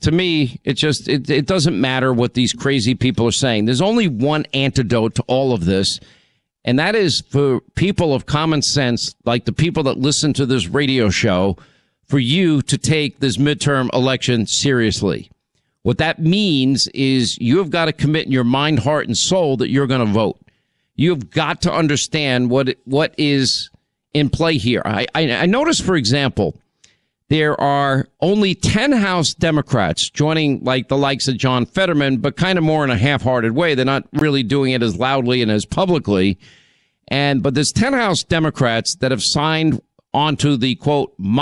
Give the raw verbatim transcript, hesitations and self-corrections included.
to me, it just it, it doesn't matter what these crazy people are saying. There's only one antidote to all of this, and that is for people of common sense, like the people that listen to this radio show, for you to take this midterm election seriously. What that means is you have got to commit in your mind, heart, and soul that you're going to vote. You've got to understand what what is in play here. I, I, I noticed, for example, there are only ten House Democrats joining like the likes of John Fetterman, but kind of more in a half-hearted way. They're not really doing it as loudly and as publicly. And but there's ten House Democrats that have signed onto the, quote,